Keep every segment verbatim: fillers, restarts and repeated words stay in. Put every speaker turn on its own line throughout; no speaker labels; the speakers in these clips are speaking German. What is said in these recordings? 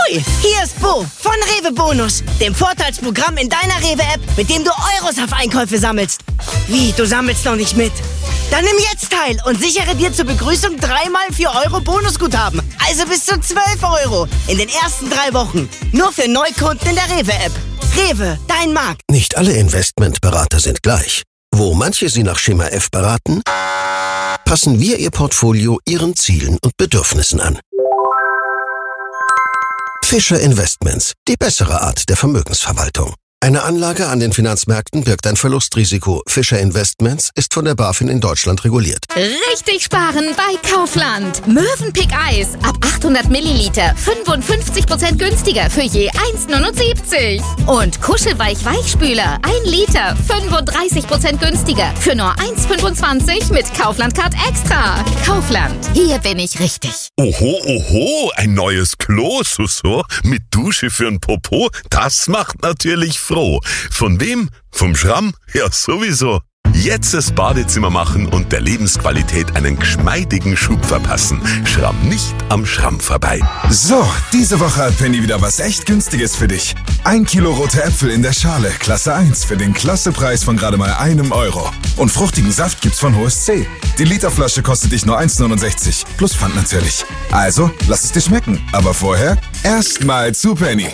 Hui, hier ist Bo von Rewe Bonus, dem Vorteilsprogramm in deiner Rewe-App, mit dem du Euros auf Einkäufe sammelst. Wie, du sammelst noch nicht mit? Dann nimm jetzt teil und sichere dir zur Begrüßung dreimal vier Euro Bonusguthaben. Also bis zu zwölf Euro in den ersten drei Wochen. Nur für Neukunden in der Rewe-App. Rewe, dein Markt.
Nicht alle Investmentberater sind gleich. Wo manche Sie nach Schema F beraten, passen wir Ihr Portfolio Ihren Zielen und Bedürfnissen an. Fischer Investments, die bessere Art der Vermögensverwaltung. Eine Anlage an den Finanzmärkten birgt ein Verlustrisiko. Fischer Investments ist von der BaFin in Deutschland reguliert.
Richtig sparen bei Kaufland. Mövenpick Eis ab achthundert Milliliter, fünfundfünfzig Prozent günstiger für je eins Komma neunundsiebzig. Und Kuschelweich Weichspüler, ein Liter, fünfunddreißig Prozent günstiger für nur eins Komma fünfundzwanzig mit Kaufland Card Extra. Kaufland, hier bin ich richtig.
Oho, oho, ein neues Klo, so, so, mit Dusche für'n Popo, das macht natürlich froh. Von wem? Vom Schramm? Ja, sowieso. Jetzt das Badezimmer machen und der Lebensqualität einen geschmeidigen Schub verpassen. Schramm nicht am Schramm vorbei.
So, diese Woche hat Penny wieder was echt Günstiges für dich. Ein Kilo rote Äpfel in der Schale, Klasse eins, für den Klassepreis von gerade mal einem Euro. Und fruchtigen Saft gibt's von H S C. Die Literflasche kostet dich nur eins Komma neunundsechzig, plus Pfand natürlich. Also, lass es dir schmecken. Aber vorher erstmal zu Penny.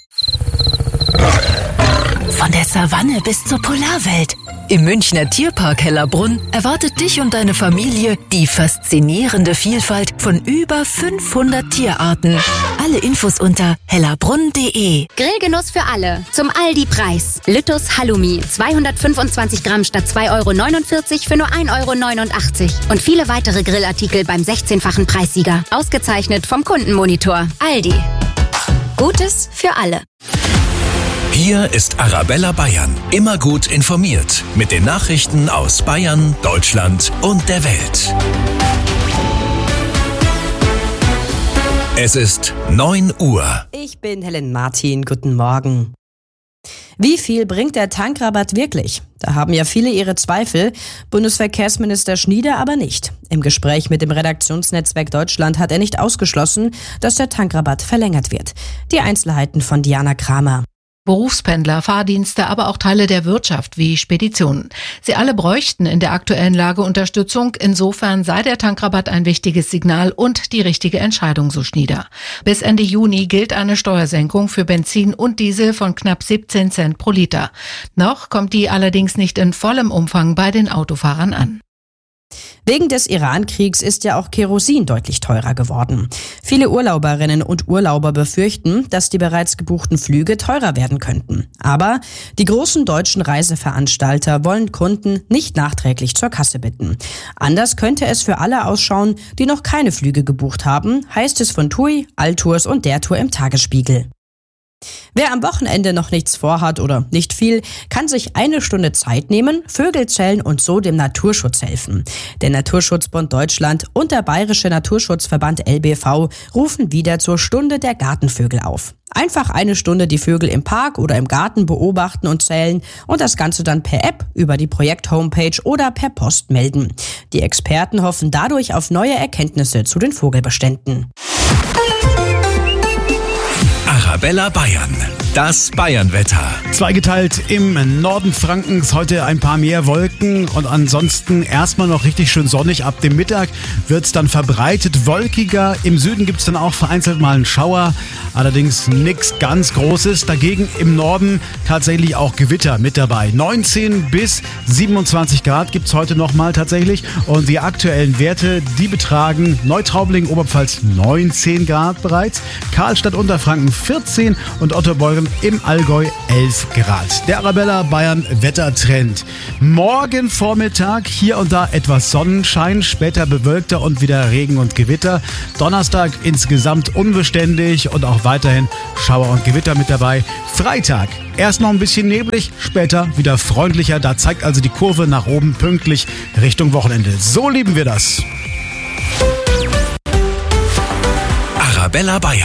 Von der Savanne bis zur Polarwelt. Im Münchner Tierpark Hellerbrunn erwartet dich und deine Familie die faszinierende Vielfalt von über fünfhundert Tierarten. Alle Infos unter hellerbrunn punkt de.
Grillgenuss für alle. Zum Aldi-Preis. Lüttus Halloumi. zweihundertfünfundzwanzig Gramm statt zwei Euro neunundvierzig für nur ein Euro neunundachtzig. Und viele weitere Grillartikel beim sechzehnfachen Preissieger. Ausgezeichnet vom Kundenmonitor. Aldi. Gutes für alle.
Hier ist Arabella Bayern. Immer gut informiert. Mit den Nachrichten aus Bayern, Deutschland und der Welt. Es ist neun Uhr.
Ich bin Helen Martin. Guten Morgen. Wie viel bringt der Tankrabatt wirklich? Da haben ja viele ihre Zweifel, Bundesverkehrsminister Schnieder aber nicht. Im Gespräch mit dem Redaktionsnetzwerk Deutschland hat er nicht ausgeschlossen, dass der Tankrabatt verlängert wird. Die Einzelheiten von Diana Kramer.
Berufspendler, Fahrdienste, aber auch Teile der Wirtschaft wie Speditionen. Sie alle bräuchten in der aktuellen Lage Unterstützung. Insofern sei der Tankrabatt ein wichtiges Signal und die richtige Entscheidung, so Schnieder. Bis Ende Juni gilt eine Steuersenkung für Benzin und Diesel von knapp siebzehn Cent pro Liter. Noch kommt die allerdings nicht in vollem Umfang bei den Autofahrern an.
Wegen des Iran-Kriegs ist ja auch Kerosin deutlich teurer geworden. Viele Urlauberinnen und Urlauber befürchten, dass die bereits gebuchten Flüge teurer werden könnten. Aber die großen deutschen Reiseveranstalter wollen Kunden nicht nachträglich zur Kasse bitten. Anders könnte es für alle ausschauen, die noch keine Flüge gebucht haben, heißt es von TUI, Altours und der Tour im Tagesspiegel. Wer am Wochenende noch nichts vorhat oder nicht viel, kann sich eine Stunde Zeit nehmen, Vögel zählen und so dem Naturschutz helfen. Der Naturschutzbund Deutschland und der Bayerische Naturschutzverband L B V rufen wieder zur Stunde der Gartenvögel auf. Einfach eine Stunde die Vögel im Park oder im Garten beobachten und zählen und das Ganze dann per App, über die Projekt-Homepage oder per Post melden. Die Experten hoffen dadurch auf neue Erkenntnisse zu den Vogelbeständen.
Arabella Bayern. Das Bayernwetter.
Zweigeteilt im Norden Frankens heute ein paar mehr Wolken und ansonsten erstmal noch richtig schön sonnig. Ab dem Mittag wird es dann verbreitet wolkiger. Im Süden gibt es dann auch vereinzelt mal einen Schauer. Allerdings nichts ganz Großes. Dagegen im Norden tatsächlich auch Gewitter mit dabei. neunzehn bis siebenundzwanzig Grad gibt es heute nochmal tatsächlich. Und die aktuellen Werte, die betragen Neutraubling, Oberpfalz neunzehn Grad bereits. Karlstadt, Unterfranken vierzehn und Ottobrunn im Allgäu elf Grad. Der Arabella Bayern Wettertrend. Morgen Vormittag hier und da etwas Sonnenschein, später bewölkter und wieder Regen und Gewitter. Donnerstag insgesamt unbeständig und auch weiterhin Schauer und Gewitter mit dabei. Freitag erst noch ein bisschen neblig, später wieder freundlicher. Da zeigt also die Kurve nach oben pünktlich Richtung Wochenende. So lieben wir das.
Arabella Bayern.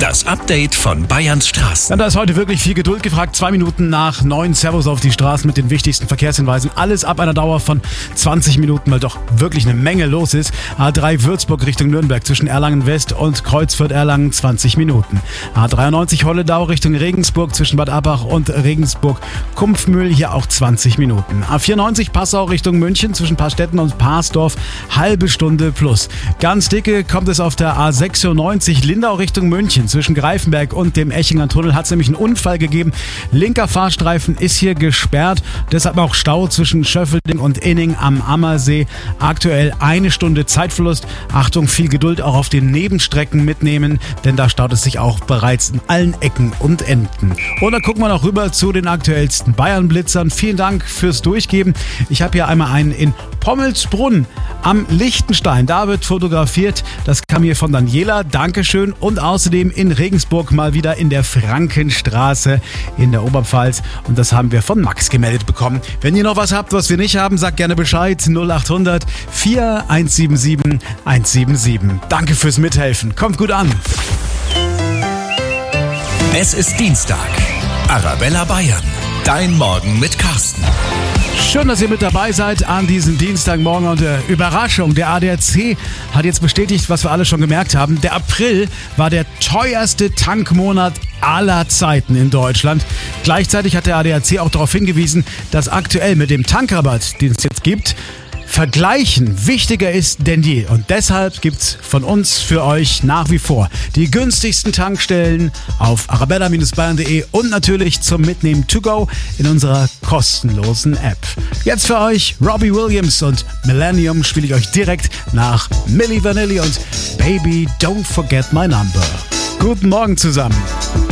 Das Update von Bayerns Straßen.
Ja, da ist heute wirklich viel Geduld gefragt. Zwei Minuten nach neun. Servus auf die Straßen mit den wichtigsten Verkehrshinweisen. Alles ab einer Dauer von zwanzig Minuten, weil doch wirklich eine Menge los ist. A drei Würzburg Richtung Nürnberg zwischen Erlangen West und Kreuzfurt-Erlangen zwanzig Minuten. A dreiundneunzig Holledau Richtung Regensburg zwischen Bad Abbach und Regensburg-Kumpfmühl hier auch zwanzig Minuten. A vierundneunzig Passau Richtung München zwischen Paarstetten und Parsdorf halbe Stunde plus. Ganz dicke kommt es auf der A sechsundneunzig Lindau Richtung München. Zwischen Greifenberg und dem Echinger Tunnel hat es nämlich einen Unfall gegeben. Linker Fahrstreifen ist hier gesperrt. Deshalb auch Stau zwischen Schöffelding und Inning am Ammersee. Aktuell eine Stunde Zeitverlust. Achtung, viel Geduld auch auf den Nebenstrecken mitnehmen, denn da staut es sich auch bereits in allen Ecken und Enden. Und dann gucken wir noch rüber zu den aktuellsten Bayern-Blitzern. Vielen Dank fürs Durchgeben. Ich habe hier einmal einen in Pommelsbrunn am Lichtenstein. Da wird fotografiert. Das kam hier von Daniela. Dankeschön. Und außerdem in Regensburg mal wieder in der Frankenstraße in der Oberpfalz. Und das haben wir von Max gemeldet bekommen. Wenn ihr noch was habt, was wir nicht haben, sagt gerne Bescheid. null acht hundert vier eins sieben sieben eins sieben sieben. Danke fürs Mithelfen. Kommt gut an.
Es ist Dienstag. Arabella Bayern. Dein Morgen mit Carsten.
Schön, dass ihr mit dabei seid an diesem Dienstagmorgen. Und äh, Überraschung, der A D A C hat jetzt bestätigt, was wir alle schon gemerkt haben. Der April war der teuerste Tankmonat aller Zeiten in Deutschland. Gleichzeitig hat der A D A C auch darauf hingewiesen, dass aktuell mit dem Tankrabatt, den es jetzt gibt, Vergleichen wichtiger ist denn je. Und deshalb gibt's von uns für euch nach wie vor die günstigsten Tankstellen auf arabella Bindestrich bayern punkt de und natürlich zum Mitnehmen to go in unserer kostenlosen App. Jetzt für euch Robbie Williams und Millennium spiele ich euch direkt nach Milli Vanilli und Baby Don't Forget My Number. Guten Morgen zusammen.